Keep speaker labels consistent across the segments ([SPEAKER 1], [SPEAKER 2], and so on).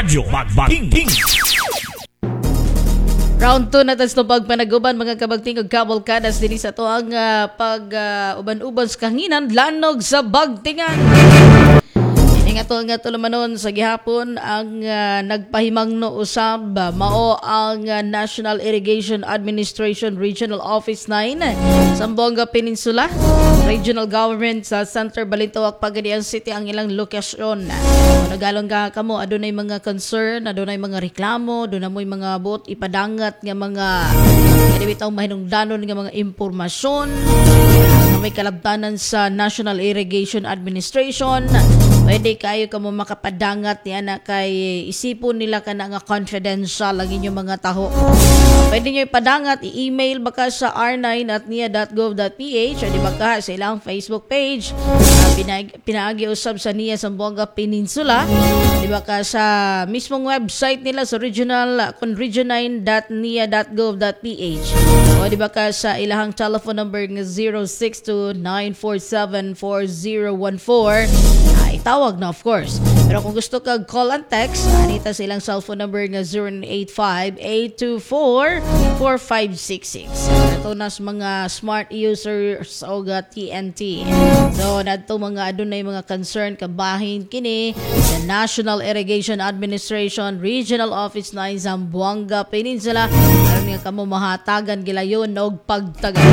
[SPEAKER 1] Radyo Magbagting.
[SPEAKER 2] Round 2 na tas no pagpanaguban mga kabagting ug kabalkadas dinhi sa to ang uban-uban sa kahanginan lanog sa bagtingan. Nga to manon sa gihapon ang nagpahimangno usab mao ang National Irrigation Administration Regional Office 9 Zamboanga Peninsula Regional Government sa Center Balintawak Pagadian City ang ilang lokasyon. Nagalon ka kamo adunay mga concern, adunay mga reklamo, adunay moy mga bot ipadangat nga mga bitaw mahinungdanon nga mga impormasyon nga may kalabtanan sa National Irrigation Administration. Pwede kayo kamo makapadangat yan na kay isipon nila ka na nga confidential ang inyong mga taho. Pwede nyo ipadangat, i-email baka sa r9@nia.gov.ph o di baka sa ilang Facebook page. Pinaagi usab sa NIA Zamboanga Peninsula. Di baka sa mismong website nila sa region9.nia.gov.ph o di baka sa ilahang telephone number ng 062-947-4014. Tawag na of course. Pero kung gusto kag call and text, anita sa ilang cellphone number nga 085-824-4566. Ito na sa mga smart users o TNT. So, nadto mga adunay mga concern kabahin kini sa National Irrigation Administration Regional Office 9 Zamboanga Peninsula. Aron nga kamo mahatagan gilayon og pagtagan.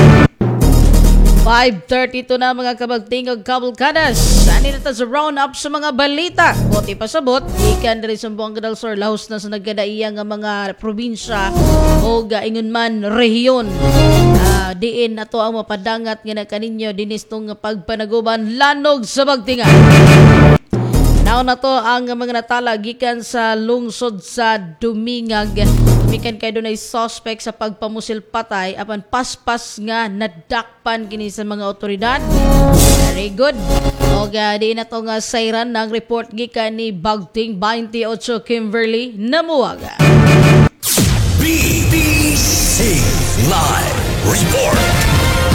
[SPEAKER 2] 5:32 na mga kabagting ug kabalkadas. Ani na ta sa round up sa mga balita. Buti pasabot, ikan diri sa Zamboanga del Sur lahos na sa nagkadaiya nga mga probinsya o ingon man rehiyon. Diin nato ang mapadangat nga na kaninyo dinis tong pagpanaguban lanog sa bagtingan. Now na to ang mga natala gikan sa lungsod sa Dumingag. Mikan kay dunay suspect sa pagpamusil patay apan paspas nga nadakpan kini sa mga otoridad. Very good. O di na to nga sayran ng report gikan ni Bagting 28 Kimberly Namuaga.
[SPEAKER 1] BBC Live Report.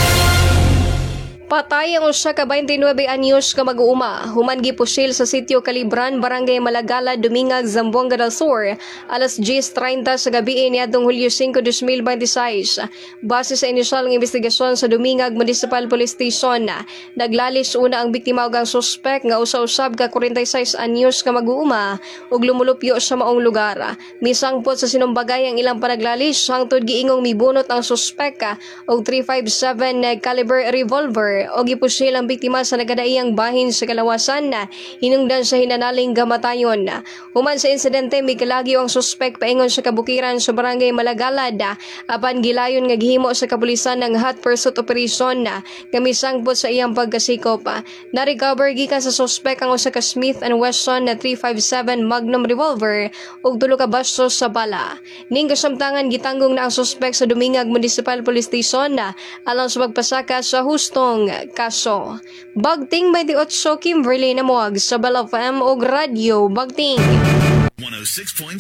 [SPEAKER 3] Patay ang usa ka 29 anyos ka mag-uuma human gipusil sa sitio Calibran, Barangay Malagala, Dumingag, Zamboanga del Sur alas 10:30 sa gabi niadtong Hulyo 5, 2026. Base sa inisyal ng investigasyon sa Dumingag Municipal Police Station, naglalis una ang biktima ug ang suspect nga usa-usab ka 46 anyos ka mag-uuma ug lumulupyo sa maong lugar. Misangpot sa sinumbagay ang ilang panaglalis hangtod giingong mibunot ang suspect og 357 caliber revolver o gipusil ang biktima sa nagadaiyang bahin sa kalawasan na hinungdan sa hinanaling gamatayon. Human sa insidente, may kalagyo ang suspect paingon sa kabukiran sa Barangay Malagalad apan gilayon nga gihimo sa kapulisan ng hot pursuit operation na gamisangpot sa iyang pagkasikop. Na-recover gikan sa suspect ang usa ka Smith & Wesson na 357 Magnum revolver ug 2 ka bastos sa bala. Ning kasamtangan gitanggong na ang suspect sa Dumingag Municipal Police Station na alang sa pagpasaka sa hustong kaso. Bagting 28 Kimberly Namuag sa Bala FM og Radyo Bagting
[SPEAKER 1] 106.7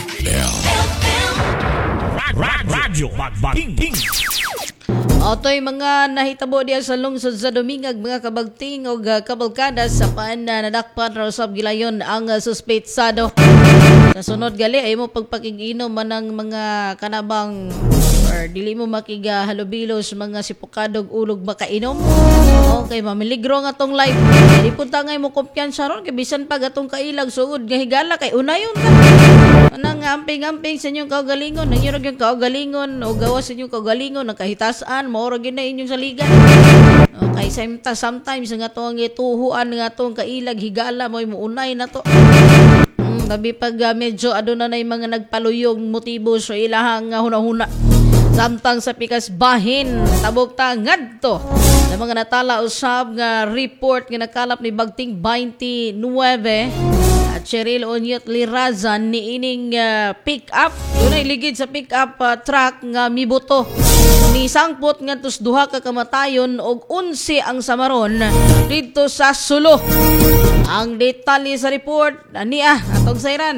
[SPEAKER 1] Radyo Magbagting.
[SPEAKER 2] Otoy mga nahitabo diya sa lungsod sa Dumingag mga kabagting o kabalkadas sa paan na nadakpan raw sa gilayon ang suspetsado. Sa sunod gali ay mo pagpakig-inom man ng mga kanabang or dili mo makigahalubilo sa mga sipukadog ulog makainom. Okay, mamiligro nga tong live. Di punta ngay mo kumpiyansa ron kay bisan pa gatong kailag suod nga higala kay unayon ta. Anang amping-amping sa inyong kaugalingon, nangyurog yung kaugalingon o gawas sa inyong kaugalingon, nakahitasaan, maurag yun na inyong saligan. Okay, sometimes nga to ang ituhuan nga to ang kailag higala mo unay na to. Tabi pag medyo aduna na yung mga nagpaluyong motibo sa ilahang hunahuna. Samtang sa pikas bahin, tabog tangad to. Sa mga natala usab nga report nga nakalap ni Bagting 29 at Cheryl Onyot Lirazan ni ining pick-up. Doon ay ligid sa pick-up truck nga mibuto. Ni sangpot nga tus duha ka kamatayon og 11 ang samaron dito sa Sulo. Ang detalye sa report niya atong sayran.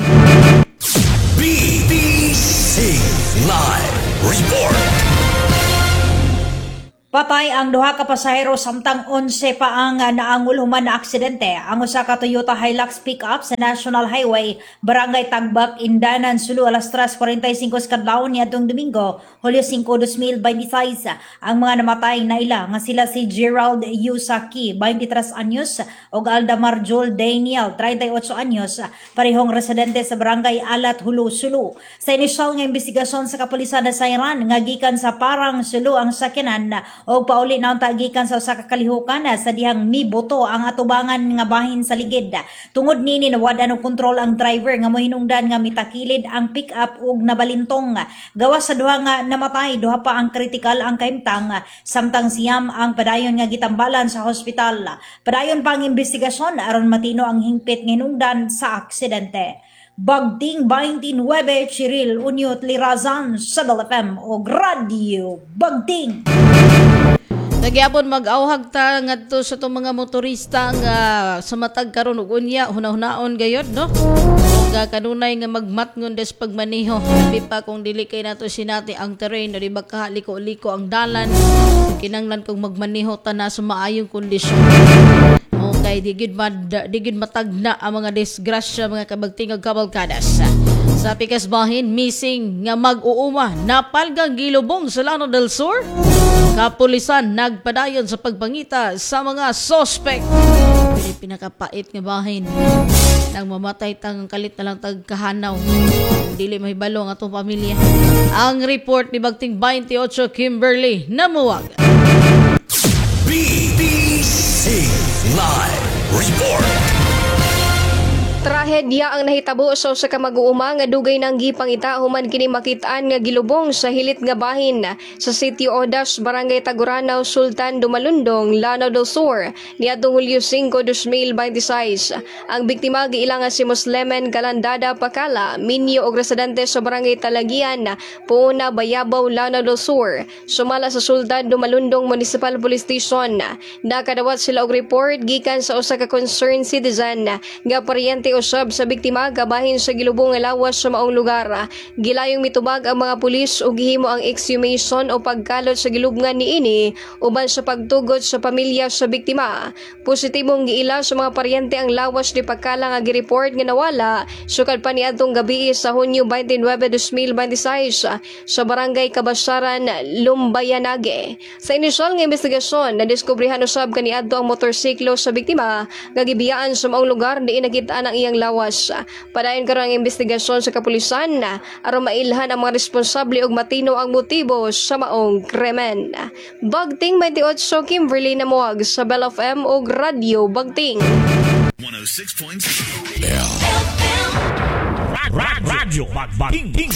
[SPEAKER 1] BBC Live Report.
[SPEAKER 4] Patay ang duha ka pasahero samtang 11 pa ang naangol human na aksidente. Ang usa ka Toyota Hilux pickup sa National Highway, Barangay Tagbak, Indanan, Sulu, alas 3:45 sa kadlawon niadtong Domingo, Hulyo 5, 2026. Ang mga namatay na ila nga sila si Gerald Yusaki, 23 anyos, ug Aldamar Joel Daniel, 38 anyos, parehong residente sa Barangay Alat, Hulu, Sulu. Sa inisyal nga investigasyon sa kapulisan na Sayran nga gikan sa Parang, Sulu ang sakyanan o pauli na ang tagikan sa usa ka kalihukan sa dihang miboto ang atubangan nga bahin sa ligid. Tungod nini nawad-an og kontrol ang driver nga mohinungdan nga mitakilid ang pick-up ug nabalintong. Gawas sa duha nga namatay, duha pa ang kritikal ang kahimtang samtang siyam ang padayon nga gitambalan sa hospital. Padayon pa ang investigasyon aron matino ang hingpit nga hinungdan sa aksidente. Bagting 29 Chiril Unyot Lirazan sa FM o Radio Bagting.
[SPEAKER 2] Nagyapon mag-awhag ta ngadto sa itong mga motorista nga sumatag karon og unya hunahunahon gayod no. Ug kanunay nga magmatngon des pagmaneho. Labi pa kung dili kay nato sinati ang terrain o di ba kaliko-liko ang dalan. Kinanglan kung magmaneho ta na sa maayong kondisyon. Okay, digid matagna ang mga disgrasya mga kabagting ug kabalkadas. Sa pikas bahin, missing nga mag-uuma napalgang gilubong sa Lanao del Sur. Kapulisan nagpadayon sa pagpangita sa mga sospek. Pinakapait nga bahin. Nang mamatay tang kalit na lang tagkahanaw. Dili mahibalo ang atong pamilya. Ang report ni Bagting 28 Kimberly namuwag.
[SPEAKER 1] BBC Live Report.
[SPEAKER 3] Trahedya ang nahitabo sa usa ka mag-uuma nga dugay nang gipangita human kini makitaan nga gilubong sa hilit nga bahin sa Sitio Odas, Barangay Taguranaw, Sultan Dumalundong, Lanao del Sur niadtong Hulyo 5, 2026. Ang biktima giila nga si Muslemen Galandada Pakala, minyo og residente sa Barangay Talagian, Puuna, Bayabaw, Lanao del Sur. Sumala sa Sultan Dumalundong Municipal Police Station. Nakadawat sila og report gikan sa usa ka concerned citizen nga paryente usab sa biktima gabahin sa gilubong nga lawas sa maong lugar. Gilayong mitubag ang mga pulis ug gihimo ang exhumation o pagkalot sa gilubngan niini uban sa pagtugot sa pamilya sa biktima. Positibong giila sa mga paryente ang lawas ni Pakala nga gireport nga nawala sukad pa niadtong gabi sa Hunyo 29, 2026 sa Barangay Kabasaran, Lumbayanage. Sa inisyal nga investigasyon, nadiskubrihan usab kaniadto ang motorsiklo sa biktima nga gibiyaan sa maong lugar diin nakitaan ang iyang lawas. Padayon karon ang investigasyon sa kapulisan aron mailhan ang mga responsable ug matino ang motibo sa maong krimen. Bagting 28 Kimberly namuwag sa Bell FM ug Radio Bagting.
[SPEAKER 1] 106.7 Radio Bagting.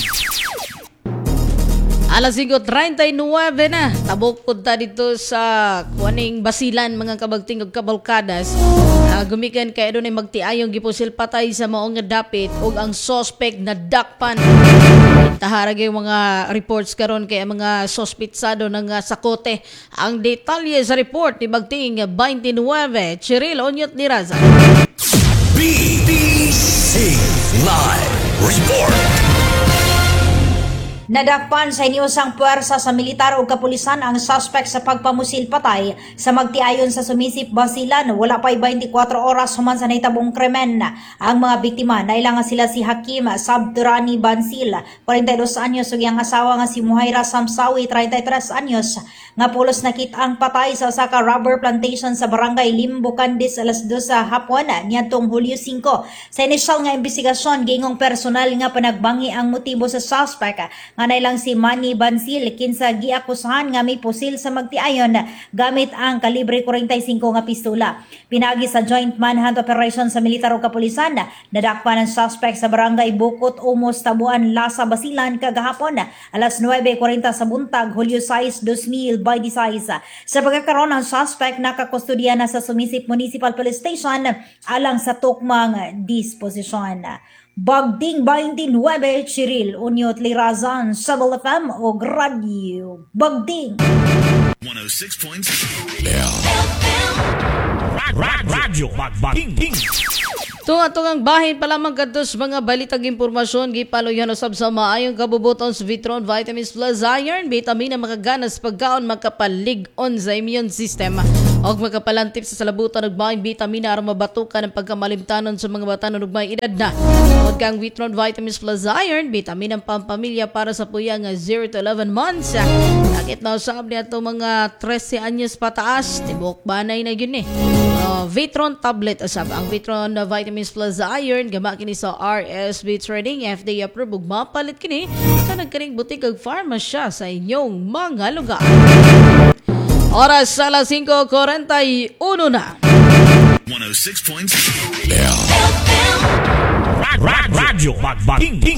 [SPEAKER 2] Alas 5:39 na. Tabok punta dito sa kuaning basilan mga kabagting ug kabalkadas. Gumikan kay adunay magtiayong gipusil patay sa maong nga dapit ug ang suspect na dakpan. Taharag yung mga reports karon kay mga sospitsado ng sakote. Ang detalye sa report ni Bagting 29 Chiril Onyot Lirazan.
[SPEAKER 1] BBC Live Report.
[SPEAKER 4] Nadakpan sa iniusang puwersa sa militar o kapulisan ang suspect sa pagpamusil patay sa magtiayon sa sumisip basilan. Wala pa'y 24 oras human sa nahitabong krimen. Ang mga biktima nailangan sila si Hakim Sabturani Bansil, 42 anyos, ug iyang asawa nga si Muhaira Samsawi, 33 anyos, nga pulos nakit ang patay sa usa ka rubber plantation sa Barangay Limbo Candis alas 2 sa hapon niadtong Hulyo 5. Sa inisyal nga investigasyon, gingong personal nga panagbangi ang motibo sa suspect nga nailang si Manny Bansil kinsa giakusahan nga may pusil sa magtiayon gamit ang kalibre 45 nga pistola. Pinagi sa joint manhunt operation sa militar o kapulisan, nadakpan ang suspect sa Barangay Bukot Umos, Tabuan, Lasa, Basilan kagahapon alas 9:40 sa buntag, Hulyo 6, 2026. Sa pagkakaroon ng suspect nakakustudya na sa sumisip Municipal Police Station alang sa tukmang disposisyon. Bagting 29 Chiril Unyot Lirazan sa Bell FM o Radio Bagting
[SPEAKER 1] 106.7 Radio Bagting.
[SPEAKER 2] Atong ang bahin pa lamang kadtos mga balitag impormasyon gipaluyan usab sa maayong kabubuton sa Vitron Vitamins Plus Iron, vitamina makaganas pagkaon makapalig-on sa immune system og makapalantip sa salabutan ug maayong vitamina aron mabatukan ang pagkamalimtanon sa mga batanon ug may edad na. Tungod kang Vitron Vitamins Plus Iron, vitamina pampamilya para sa puyang 0 to 11 months. Nakit na usab niya mga 13 anyos pataas, tibok banay na yun Vitron tablet usab ang Vitron Vitamins Plus Iron gama kini sa RSB Trading, FDA approved ug mapalit kini sa nagkaring butik ug farmasya sa inyong mga lugar. Oras sa alas 5:41 na.
[SPEAKER 1] 106.7 Radyo Magbating.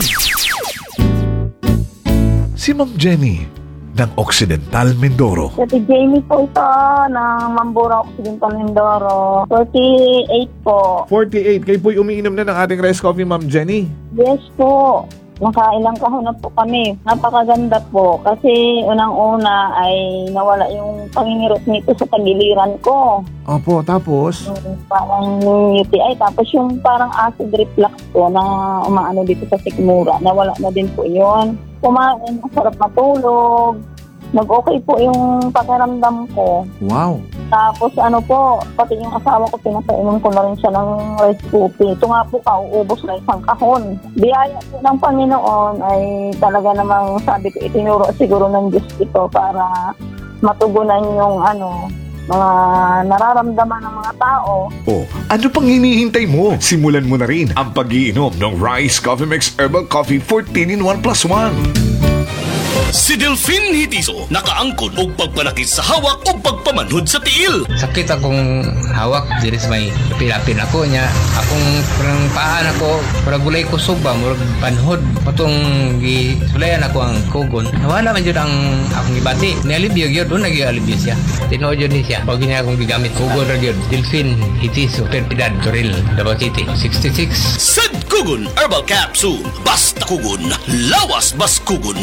[SPEAKER 5] Si Ma'am Jenny ng Occidental Mindoro.
[SPEAKER 6] Si Jamie po ito ng Mambura Occidental Mindoro. 48 po.
[SPEAKER 5] 48. Kayo po'y umiinom na ng ating rice coffee, Ma'am Jenny.
[SPEAKER 6] Yes po. Nakailang kahon na po kami. Napakaganda po. Kasi unang-una ay nawala yung pangingirot nito sa tagiliran ko.
[SPEAKER 5] Opo, tapos?
[SPEAKER 6] Parang UTI. Tapos yung parang acid reflux po na umaano dito sa sikmura. Nawala na din po yun. Kumain, masarap matulog. Nag-okay po yung pakiramdam ko.
[SPEAKER 5] Wow.
[SPEAKER 6] Tapos pati yung asawa ko, pinapainom ko na rin siya ng rice coffee. Ito nga po, kauubos na isang kahon. Biyaya po ng Panginoon ay talaga namang sabi ko, itinuro siguro ng Diyos ito para matugunan yung mga nararamdaman ng mga tao.
[SPEAKER 5] Oh, ano pang hinihintay mo? Simulan mo na rin ang pag-iinom ng Rice Coffee Mix Herbal Coffee 14-in-1 + 1.
[SPEAKER 1] Si Delphine Hitiso nakaangkon og pagpanakit sa hawak o pagpamanhod sa tiil.
[SPEAKER 7] Sakit akong hawak, diri sa may pilapin ako niya. Akong parang paan ako, para gulay kusog ba, murag panhod. Patong gisulayan ako ang kugon. Nawala man yun ang akong ibati. Nialibyo yun, doon nag-ialibyo siya. Tinood yun niya. Pag niya akong gigamit, kugon ra yun. Delphine Hitiso, Perpidad, Toril, Davao City, 66.
[SPEAKER 1] Sad Kugon Herbal Capsule. Basta kugon, lawas bas kugon.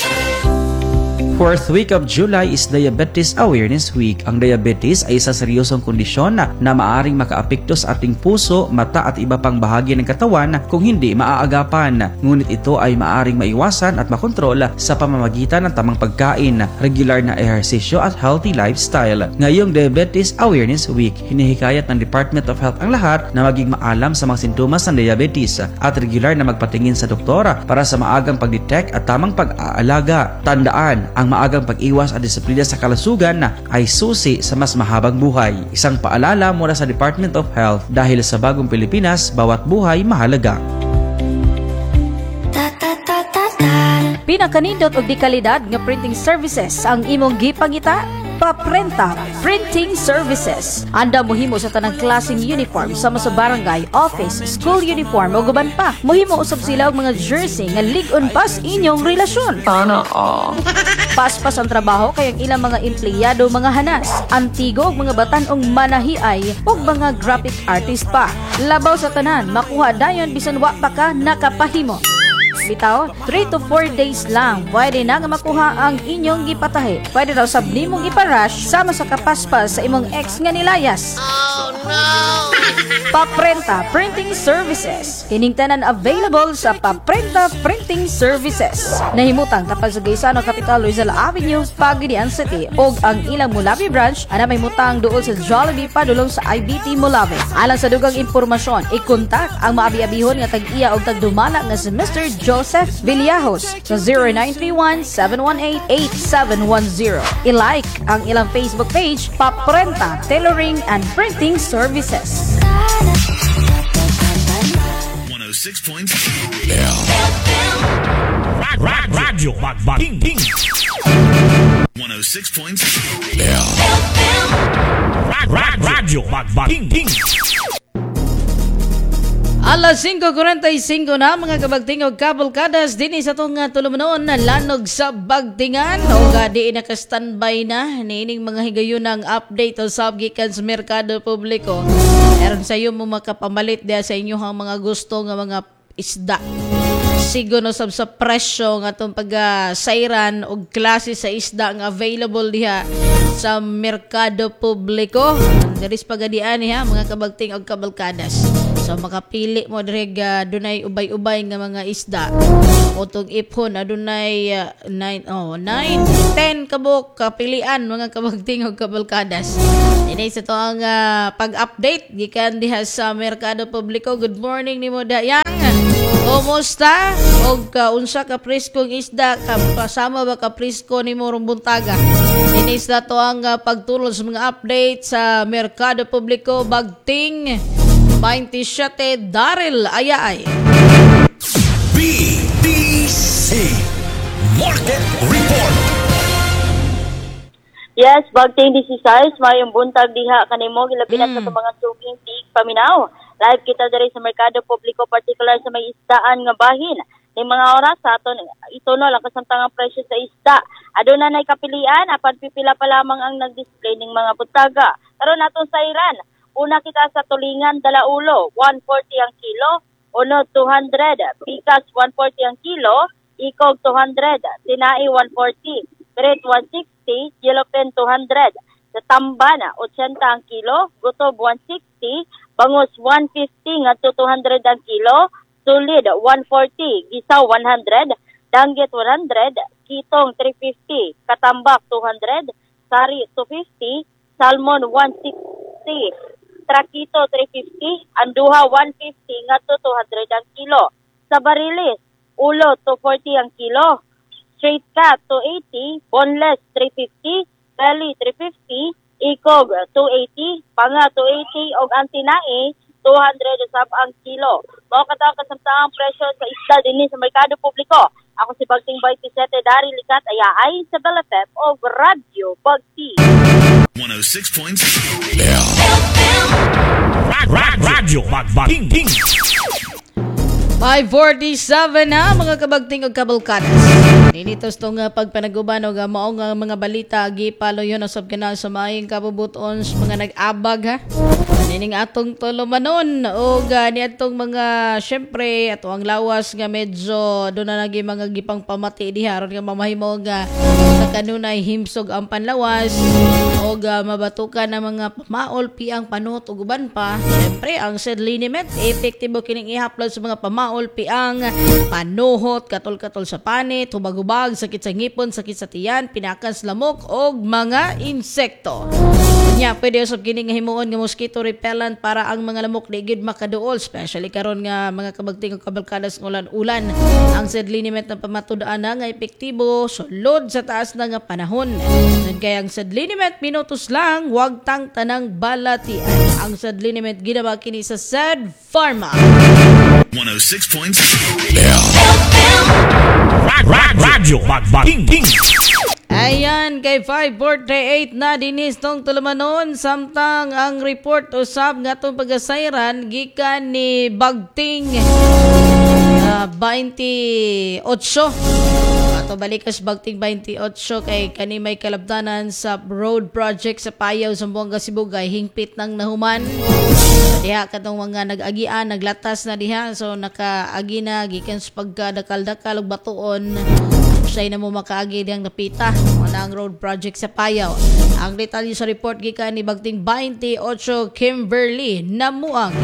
[SPEAKER 8] Fourth week of July is Diabetes Awareness Week. Ang diabetes ay isa seryosong kondisyon na maaring makaapekto sa ating puso, mata at iba pang bahagi ng katawan kung hindi maaagapan. Ngunit ito ay maaring maiwasan at makontrol sa pamamagitan ng tamang pagkain, regular na ehersisyo at healthy lifestyle. Ngayong Diabetes Awareness Week, hinihikayat ng Department of Health ang lahat na maging maalam sa mga sintomas ng diabetes at regular na magpatingin sa doktora para sa maagang pagdetect at tamang pag-aalaga. Tandaan, ang maagang pag-iwas at disiplina sa kalusugan ay susi sa mas mahabang buhay. Isang paalala mula sa Department of Health, dahil sa bagong Pilipinas, bawat buhay mahalaga.
[SPEAKER 2] Pinakanindot og di kalidad nga printing services ang imong gipangita. Paprenta Printing Services. Anda mohimo sa tanang klaseng uniform sama sa barangay, office, school uniform o guban pa. Mohimo usab sila og mga jersey nga lig-on pa sa inyong relasyon. Paspas ang trabaho kay ang ilang mga empleyado mga hanas, antigo og mga batanong manahiay ug mga graphic artist pa. Labaw sa tanan, makuha dayon bisan wa pa ka nakapahimo. Bitaw, 3 to 4 days lang pwede na nga makuha ang inyong gipatahi. Pwede daw sab nimong iparush sama sa kapaspas sa imong ex nga nilayas. Oh no! Paprenta Printing Services. Kining tanan available sa Paprenta Printing Services. Nahimutang kapag sa Gaisano Capital Rizal Avenue, Pagadian City ug ang ilang Mulabi branch ana may mutang duol sa Jollibee padulong sa IBT Mulabi. Alang sa dugang impormasyon, i-kontak ang maabi-abihon nga tag-iya og tagdumala nga si Mr. Joseph Villajos sa 0931-718-8710. I-like ang ilang Facebook page, Paprenta Tailoring and Printing Services.
[SPEAKER 1] 106.7 Radyo Magbating. 106.7 Radyo Magbating.
[SPEAKER 2] Alas 5:45 na mga kabagting og kabalkadas dinhi sa tong tulumanon na lanog sa bagtingan o gadi naka-standby na niining mga higayon ng update o subgikan sa merkado publiko. Meron sa iyo mo makapamalit diha sa inyo ang mga gusto nga mga isda. Siguro sab sa presyo nga itong pag-sairan o klase sa isda nga available diha sa merkado publiko. Daris pagadian niya mga kabagting og kabalkadas. So makapili mo direg dunay ubay-ubay nga mga isda. Utog iphon adunay 9 10 kabuk kapilian mga kabagting ug kabalkadas. Dinay sa to ang pag-update gikan diha sa Merkado Publiko. Good morning nimo dayang. Kumusta? Og unsa ka preskong isda kasama ba ka presko nimo rong buntaga? Dinay sa to ang pagtulong sa mga update sa Merkado Publiko bagting 27 Daryl Ayaay.
[SPEAKER 1] BDC Market Report.
[SPEAKER 6] Yes, bagting 16, mayong buntag diha kanimo gilabihan sa mga suging tig paminaw. Live kita diri sa Merkado Publiko, particular sa may isdaan nga bahin. Ning mga oras sa aton ituno lang kasamtangang presyo sa isda. Aduna nay kapilian apan pipila pa lamang ang nag-display ning mga butaga. Karon naton sa Iran, una kita sa tulingan dalaulo, 140 ang kilo, uno 200, pikas 140 ang kilo, ikog 200, tinai 140, tret 160, yellowfin 200, sa tambana 80 ang kilo, gutob 160, bangus 150 ngadto 200 ang kilo, sulid 140, gisaw 100, danggit 100, kitong 350, katambak 200, sari 250, salmon 160, trakito 350, anduha 150 ngadto 200 ang kilo. Sa barilis, ulo 240 ang kilo, straight cat 280, boneless 350, belly 350, ikog 280, panga 280 og ang tinai 200 usab ang kilo. Mao kataw kasamtaang presyo sa isda dinhi sa Merkado Publiko. Ako si Bagting 27 Daryl Likat Ayaay sa Bell FM o Radyo Bagting.
[SPEAKER 1] 106.7 Radyo Bagting.
[SPEAKER 2] 5:47 na mga kabagting ug kabalkadas. Ninitos tong pagpanaguban og mao nga mga balita gipalo yon usab kana sa maayong kabubuton sa mga nag-abag ha. Nining atong tulumanon og niadtong mga syempre ato ang lawas nga medyo do na nagi mga gipang pamati diha aron nga mamahimo nga kanunay himsog ang panlawas og mabatukan ang mga pamaol piang panot ug uban pa. Syempre ang said liniment epektibo kining ihaplod sa mga pamaol piang panuhot katol-katol sa panit, hubag-hubag, sakit sa ngipon, sakit sa tiyan, pinakan sa lamok og mga insekto. Nya pwede usab kini nga himuon nga mosquito repellent para ang mga lamok di gid makaduol, especially karon nga mga kabagting ug kabalkadas ng ulan-ulan. Ang said liniment ng pamatud-an na nga epektibo sulod sa taas na nga panahon. Kaya ang said liniment minutos lang, wag tang tanang balatian. Ang said liniment ginawa kini sa said Pharma.
[SPEAKER 1] 106.7 Radyo Bagting.
[SPEAKER 2] Ayan, kay 5:48 na dinis tong tulumanon samtang ang report usab nga tong pagasayran gikan ni Bagting 28. Ato balikas Bagting 28 kay kani may kalabtanan sa road project sa Payaw, Zamboanga, Sibugay, hingpit nang nahuman. Diha katong mga nag-agian, naglatas na diha, so nakaagi na gikan sa pagkadakal-dakal og batuon. Usay na mo makaagi diyang napita ang road project sa Payaw. Ang detalye sa report gikan ni Bagting 28 Kimberly Namuang.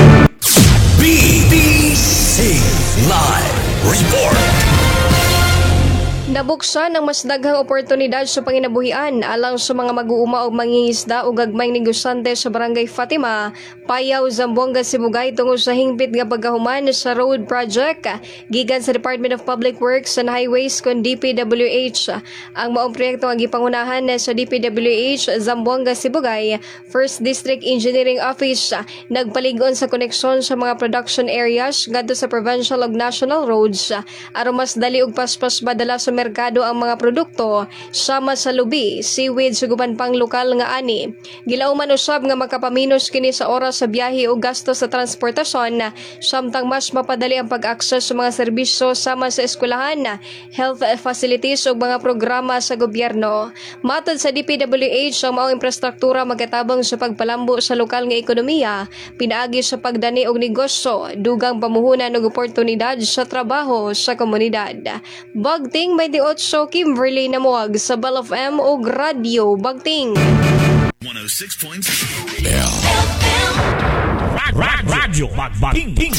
[SPEAKER 1] BDC Live Report.
[SPEAKER 3] Nabuksan ang mas daghang oportunidad sa panginabuhian alang sa mga mag-uuma o mangingisda o gagmayng negosyante sa Barangay Fatima, Payaw, Zamboanga, Sibugay tungod sa hingpit nga pagkahuman sa road project gikan sa Department of Public Works and Highways kon DPWH. Ang maong proyekto nga gipangunahan sa DPWH Zamboanga, Sibugay, First District Engineering Office nagpaligon sa koneksyon sa mga production areas ngadto sa provincial ug national roads aron mas dali ug paspas madala sa merkado ang mga produkto sama sa lubi, seaweed suguban pang lokal nga ani. Gilauman usab nga makapaminos kini sa oras sa biyahe o gasto sa transportasyon samtang mas mapadali ang pag-access sa mga serbisyo sama sa eskwelahan, health facilities ug mga programa sa gobyerno. Matod sa DPWH, ang maong infrastruktura magkatabang sa pagpalambo sa lokal nga ekonomiya, pinaagi sa pagdani og negosyo, dugang pamuhunan og oportunidad sa trabaho sa komunidad. Bagting 28 Kimberly Namuag sa Bell FM o Radyo Bagting.
[SPEAKER 1] 106.7 Radyo Magbating.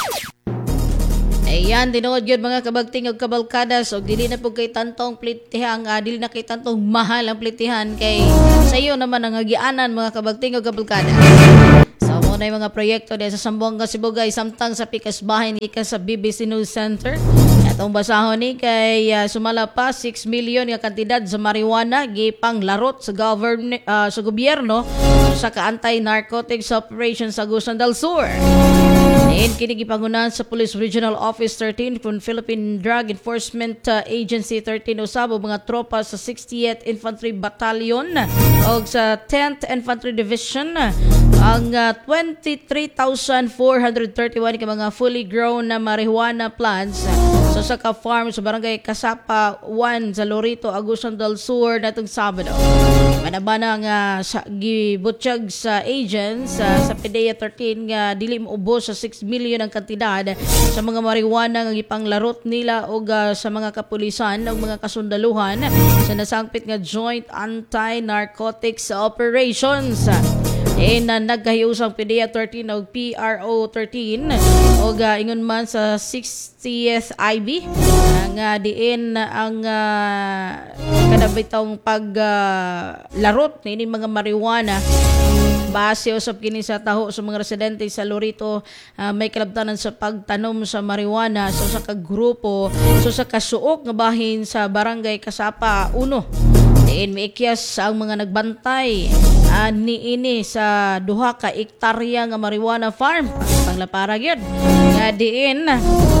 [SPEAKER 2] Ayan, tinuod yun mga kabagting o kabalkadas o dili na po kay tantong plitihan, dili na kay tantong mahal ang plitihan kay sa iyo naman ang agianan mga kabagting o kabalkadas. So muna yung mga proyekto dahil sa Zamboanga, Sibugay, samtang sa pikas bahay ni sa BBC News Center. Atong basahon ni kay sumala pa 6 million nga kantidad sa marijuana gipang larot sa sa gobyerno sa anti-narcotics operation sa Agusan del Sur. Diin kinigipangunahan sa Police Regional Office 13 from Philippine Drug Enforcement Agency 13 usab mga tropa sa 60th Infantry Battalion o sa 10th Infantry Division ang 23,431 ka mga fully grown na marijuana plants sa Saka Farm sa Barangay Kasapa 1 sa Lorito, Agusan del Sur natong Sabado. Manabana nga gibutyag sa agents sa PDEA 13 nga dili maubos sa 6 million ang kantidad sa mga marijuana nga gipanglarot nila o sa mga kapulisan o mga kasundaluhan sa nasangpit nga Joint Anti-Narcotics Operations. Nagkahiusang PDEA 13 o PRO 13 o ingon man sa 60th IB nga diin ang kanabitong paglarot ni mga marijuana base usab kini sa taho sa mga residente sa Lorito. May kalabtanan sa pagtanom sa marijuana so sa kagrupo so sa kasuok nga bahin sa Barangay Kasapa 1. Diin miikyas ang mga nagbantay niini sa duha ka ektarya nga marijuana farm panglaparag yun nga diin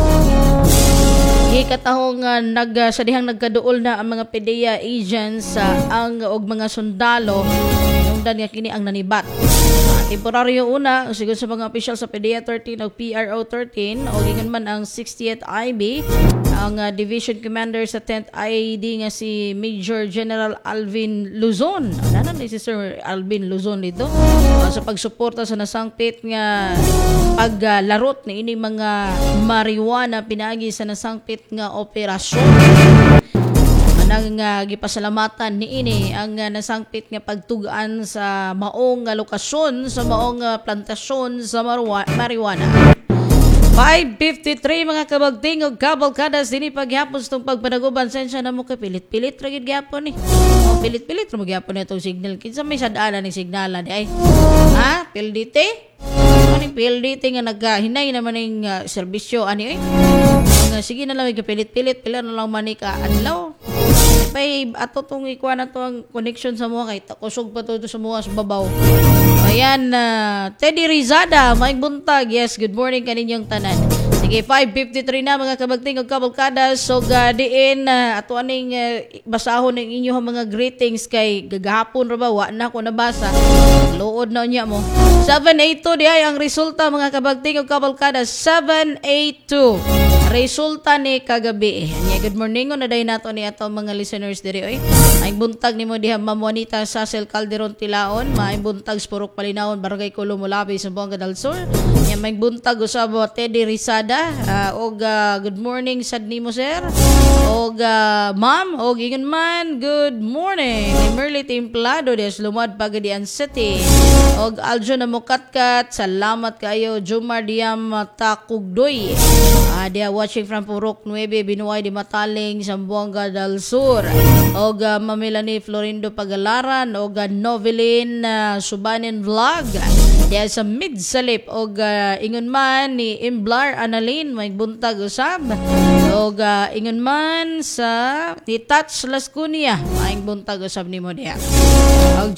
[SPEAKER 2] ikatahong sadihang nagkaduol na ang mga PDEA agents ang og mga sundalo nungdan nga kini ang nanibat. Temporaryo una sigon sa mga opisyal sa PDEA 13 o PRO 13 o gingon man ang 60th IB ang Division Commander sa 10th IAD nga si Major General Alvin Luzon. Ano ni si Sir Alvin Luzon dito sa pagsuporta sa nasangpit nga paglarot ni ini mga marijuana pinagi sa nasangpit nga operasyon. Nang gipasalamatan ni ini ang nasangpit nga pagtugaan sa maong lokasyon sa maong plantasyon sa marijuana. 5:53 mga kabagting og kabalkadas dinhi paghapon tong pagpanaguban sensya na mo kay pilit-pilit ra gid gyapon ni. Pilit-pilit ra mo gyapon itong signal kinsa may sadana ni signalan di ay. PLDT? Ano ni PLDT nga naghinay naman ning serbisyo ani oy. Sige na lang pilit-pilit pila na lang manika adlaw. Pay ato tong ikuha na to ang connection sa mga kay kusog pa to sa mga sa babaw. Ayan, Teddy Rizada, Mike Buntag. Yes, good morning kaninyong tanan. Sige, 5:53 na mga kabagting og kabalkada. So diin ato aning basahon ng inyong mga greetings kay gagahapon ra ba wa na ko nabasa. Luod na niya mo. 782 di ay ang resulta mga kabagting og kabalkada. 782. Resulta ni kagabi. Good morning na day nato ni ato mga listeners diri oy. Ay buntag nimo diha Ma'am Juanita Sasel Calderon Tilaon, may buntag Spurok Palinawon, Barangay Colomolabi sa Zamboanga del Sur. May buntag usab Teddy Rizada og good morning sad nimo sir. Og ma'am og ingon man good morning. Ni Merly Templado des Lumad Pagadian City. Og Aljo na mukatkat, salamat kayo Jumar Diam Takugdoy. Dia watching from Purok 9 Binuay di Mataling Zamboanga del Sur. Og Mamilani Florindo Pagalaran og Novelin Subanin Vlog. Dia sa Midsalip og ingon man ni Imblar Analin may buntag usab. Og ingon man sa ni Touch Lascunia may buntag usab nimo diha. Og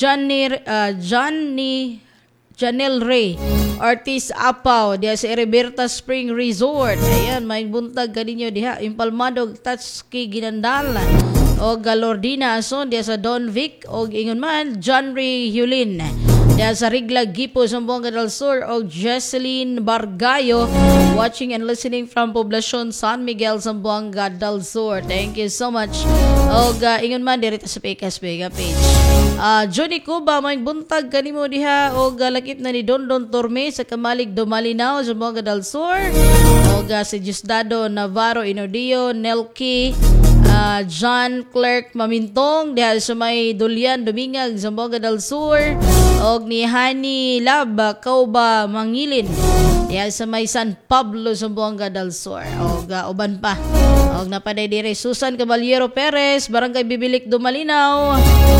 [SPEAKER 2] Johnny Janelle Ray Ortiz Apaw diya sa Eriberta Spring Resort. Ayan, may buntag kaninyo diha. Impalmado Tatski Ginandal o Galordina Ason diya sa Don Vic o ingon man John Ray Hulin diya sa Rigla Gipo Zamboanga del Sur o Jesseline Bargayo watching and listening from Poblacion San Miguel Zamboanga del Sur. Thank you so much. O ingon man dirita sa PKS Vega page. Johnny Cuba may buntag kanimo diha o lakip na ni Dondon Torme sa Kamalig Dumalinaw Zamboanga del Sur. O si Diosdado Navarro Inodio Nelky John Clerk Mamintong diha sa may Dulian Dumingag Zamboanga del Sur og ni Hani Lab Kauba Mangilin diha sa may San Pablo Zamboanga del Sur og uban pa og napaday dire Susan Caballero Perez Barangay Bibilik Dumalinaw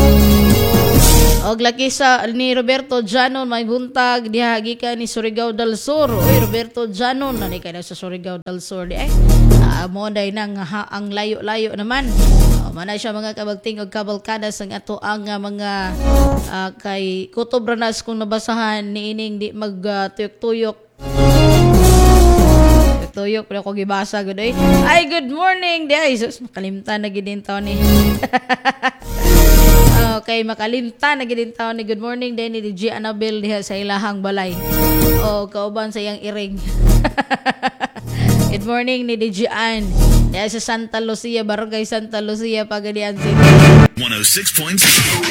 [SPEAKER 2] og laki sa ni Roberto Janon may buntag diha gikan ni Surigao del Sur. Oy Roberto Janon nani kay sa Surigao del Sur di ay. Mo day nang ang layo-layo naman. Manay siya mga kabagting og kabalkada sang ato ang mga kay Kutob Ranas kung nabasahan niining di mag tuyok-tuyok. Tuyok pero ko gibasa gud ay. Ay good morning di ay sus makalimtan na gid taw ni. Okay, makalimta na gid taon ni good morning din ni DJ Annabel diha sa ilahang balay. O kauban sa iyang iring. Good morning ni DJ Ann. Diha sa Santa Lucia, Barangay Santa Lucia, Pagadian City.
[SPEAKER 1] 106.7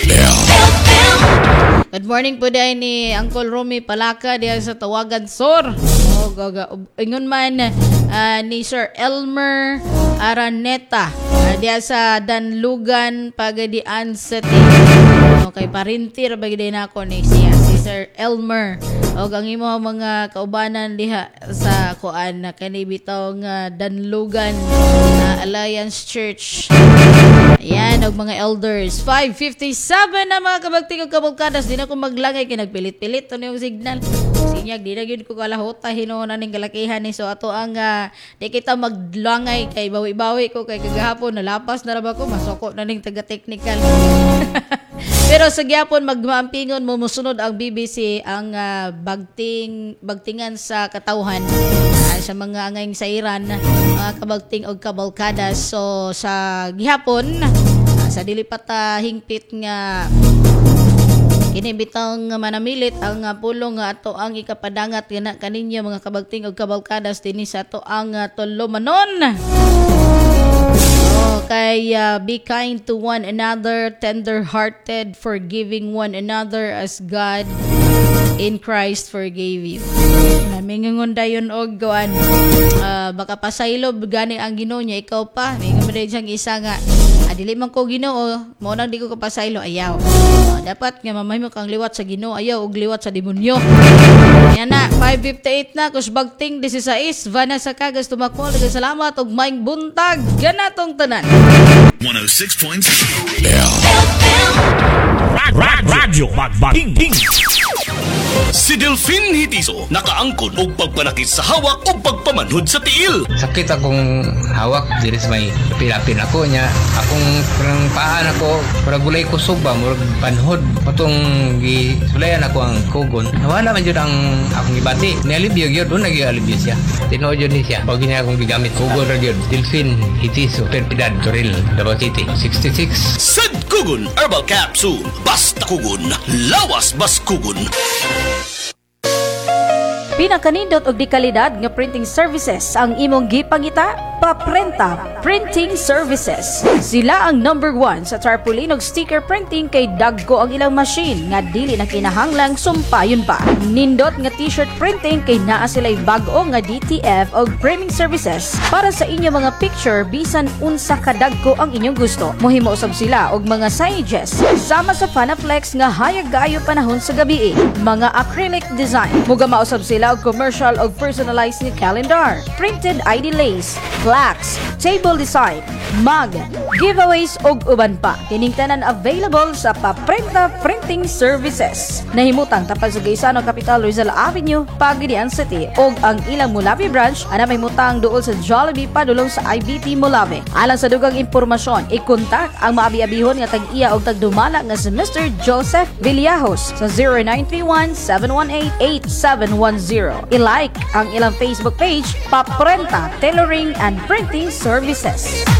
[SPEAKER 2] Good morning po dahil ni Uncle Romy Palaka diha sa Tawagan Sur. O gaga ingon man ni Sir Elmer Araneta diha sa Danlugan, Pagadian City. Okay, parintir bagay na ako ni siya si Sir Elmer. O ang imo mga kaubanan diha sa kuan na kanibitaw nga Danlugan Alliance Church. Ayan, og mga elders. 5:57 na mga kabagting og kabalkadas. Di na ko maglangay kay nagpilit-pilit to yung signal. Sinyag, di na yun ko kalahota. Hinuuna ning kalakihan ni. So, ato ang di kita maglangay kay bawi-bawi ko kay kagahapon. Nalapas na raba ko. Masoko na ning taga-technical. Pero sa gyapon magmaampingon mo musunod ang BBC ang bagtingan sa katawhan sa mga angayng sa Iran mga kabagting og kabalkadas. So sa gihapon sa dilipat hingpit nga kinibitang manamilit ang pulong nga ato ang ikapadangat kana kaninyo mga kabagting og kabalkadas dinhi sa ato ang tulumanon. Kay be kind to one another, tender-hearted, forgiving one another as God in Christ forgave you. Mingungon dayon og goan baka pasaylo gani ang Ginoo niya ikaw pa. Mingon din siyang isa nga dili man ko Ginoo, mo nang di ko kapasaylo ayaw. Dapat nga mamay mo kang liwat sa Ginoo, ayaw og liwat sa demonyo. Yan na, 5:58 na kusbagting 16 Vanessa Cagas tumakol. Salamat og maayong buntag ganatong tanan.
[SPEAKER 1] 106.7
[SPEAKER 9] Radyo Magbating.
[SPEAKER 1] Si Delfin Hitiso nakaangkon og pagpanakit sa hawak o pagpamanhod sa tiil.
[SPEAKER 7] Sakit akong hawak diri sa may pilapin ako nya. Akong parang paan ako, parang gulay kusog ba, murag panhod. Patong gisulayan ako ang kugon. Nawala man jud ang akong gibati. Nialibyo gyud, doon nag-alibyo siya. Tinuod jud ni siya. Pag niya akong gigamit kugon ra gyud. Delfin Hitiso, Perpidad, Toril, Davao City, 66.
[SPEAKER 1] Sad Kugon Herbal Capsule. Basta kugon, lawas bas kugon.
[SPEAKER 2] Pinakanindot og di kalidad nga printing services ang imong gipangita, Paprenta Printing Services. Sila ang number 1 sa tarpaulin og sticker printing kay dagko ang ilang machine nga dili na kinahanglang sumpayon pa. Nindot nga t-shirt printing kay naa sila'y bag-o nga DTF og framing services para sa inyong mga picture bisan unsa kadagko ang inyong gusto. Mohimo usab sila og mga signages sama sa Fanaflex nga hayag gaayo panahon sa gabi. Mga acrylic design. Mugama usab sila og commercial og personalized nga calendar, printed ID lace, plaques, table design, mug, giveaways og uban pa. Kining tanan available sa Paprenta Printing Services. Nahimutang tapal sa Gaisano Capital Rizal Avenue, Pagadian City og ang ilang Mulabi branch ana may mutang duol sa Jollibee padulong sa IBT Mulabi. Alang sa dugang impormasyon, i-kontak ang maabi-abihon nga tag-iya og tagdumala nga si Mr. Joseph Villajos sa 0931-718-8710. I-like ang ilang Facebook page, Paprenta Tailoring and Printing Services.